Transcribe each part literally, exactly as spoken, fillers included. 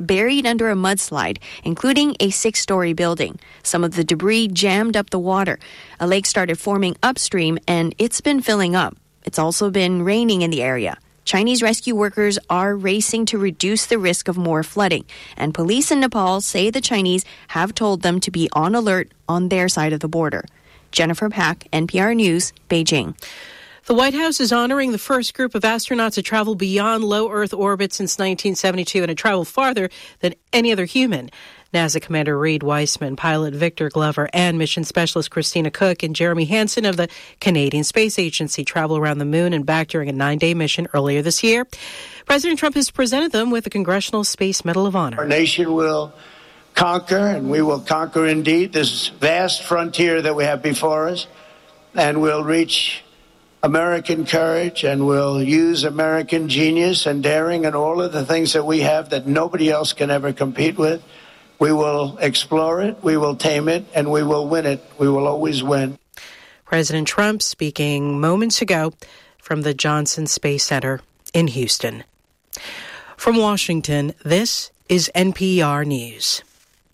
buried under a mudslide, including a six-story building. Some of the debris jammed up the water. A lake started forming upstream, and it's been filling up. It's also been raining in the area. Chinese rescue workers are racing to reduce the risk of more flooding, and police in Nepal say the Chinese have told them to be on alert on their side of the border. Jennifer Pack, N P R News, Beijing. The White House is honoring the first group of astronauts to travel beyond low Earth orbit since nineteen seventy-two and to travel farther than any other human. NASA Commander Reed Wiseman, pilot Victor Glover, and mission specialist Christina Cook and Jeremy Hansen of the Canadian Space Agency travel around the moon and back during a nine-day mission earlier this year. President Trump has presented them with the Congressional Space Medal of Honor. Our nation will conquer, and we will conquer indeed, this vast frontier that we have before us, and we'll reach American courage, and we'll use American genius and daring and all of the things that we have that nobody else can ever compete with. We will explore it, we will tame it, and we will win it. We will always win. President Trump speaking moments ago from the Johnson Space Center in Houston. From Washington, this is N P R News.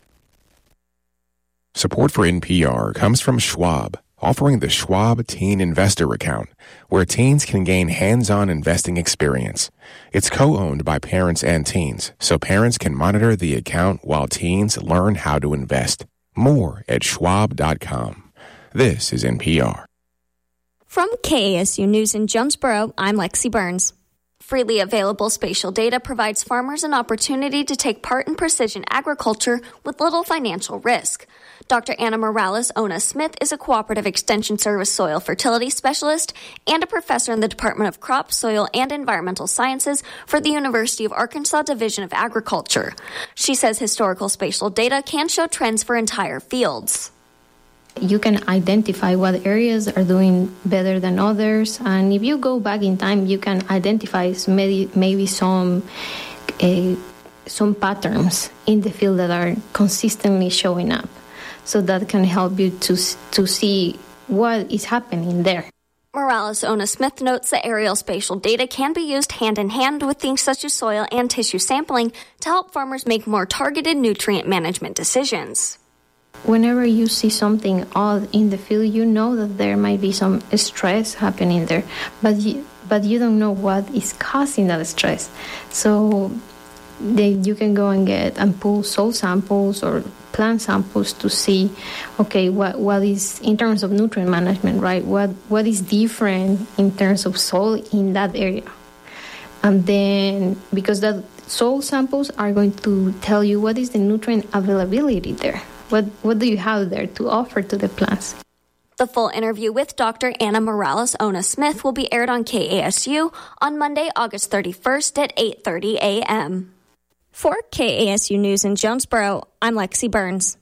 Support for N P R comes from Schwab, offering the Schwab Teen Investor Account, where teens can gain hands-on investing experience. It's co-owned by parents and teens, so parents can monitor the account while teens learn how to invest. More at schwab dot com. This is N P R. From K A S U News in Jonesboro, I'm Lexi Burns. Freely available spatial data provides farmers an opportunity to take part in precision agriculture with little financial risk. Doctor Anna Morales Ona Smith is a Cooperative Extension Service soil fertility specialist and a professor in the Department of Crop, Soil, and Environmental Sciences for the University of Arkansas Division of Agriculture. She says historical spatial data can show trends for entire fields. You can identify what areas are doing better than others, and if you go back in time, you can identify maybe, maybe some uh, some patterns in the field that are consistently showing up. So that can help you to to see what is happening there. Morales Ona Smith notes that aerial spatial data can be used hand in hand with things such as soil and tissue sampling to help farmers make more targeted nutrient management decisions. Whenever you see something odd in the field, you know that there might be some stress happening there, but you, but you don't know what is causing that stress. So then you can go and get and pull soil samples or plant samples to see, okay, what what is in terms of nutrient management, right? What what is different in terms of soil in that area, and then because that soil samples are going to tell you what is the nutrient availability there. What what do you have there to offer to the plants? The full interview with Doctor Anna Morales Ona Smith will be aired on K A S U on Monday, August thirty-first at eight thirty a.m. For K A S U News in Jonesboro, I'm Lexi Burns.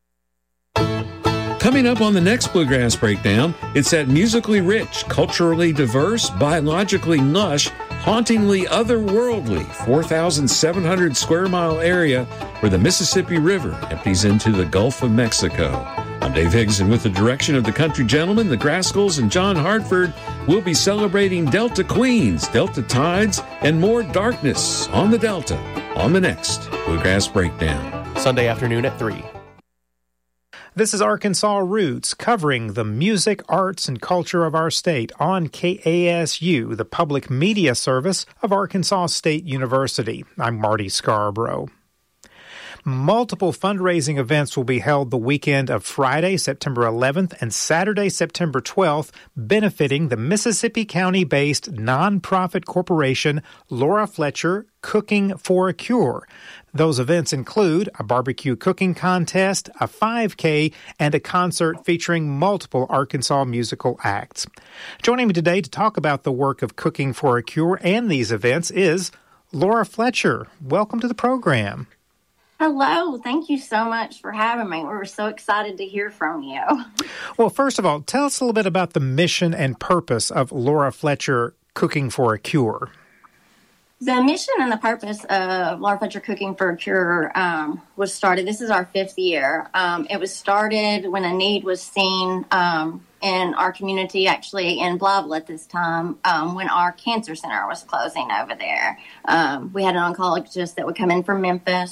Coming up on the next Bluegrass Breakdown, it's that musically rich, culturally diverse, biologically lush, hauntingly otherworldly four thousand seven hundred square mile area where the Mississippi River empties into the Gulf of Mexico. I'm Dave Higgs, and with the direction of the Country Gentlemen, the Grascals, and John Hartford, we'll be celebrating Delta Queens, Delta Tides, and more darkness on the Delta on the next Bluegrass Breakdown. Sunday afternoon at three. This is Arkansas Roots, covering the music, arts, and culture of our state on K A S U, the public media service of Arkansas State University. I'm Marty Scarborough. Multiple fundraising events will be held the weekend of Friday, September eleventh, and Saturday, September twelfth, benefiting the Mississippi County-based nonprofit corporation Laura Fletcher Cooking for a Cure. Those events include a barbecue cooking contest, a five K, and a concert featuring multiple Arkansas musical acts. Joining me today to talk about the work of Cooking for a Cure and these events is Laura Fletcher. Welcome to the program. Hello. Thank you so much for having me. We're so excited to hear from you. Well, first of all, tell us a little bit about the mission and purpose of Laura Fletcher Cooking for a Cure. The mission and the purpose of Laura Fletcher Cooking for a Cure um, was started. This is our fifth year. Um, it was started when a need was seen um, in our community, actually in Blytheville at this time, um, when our cancer center was closing over there. Um, we had an oncologist that would come in from Memphis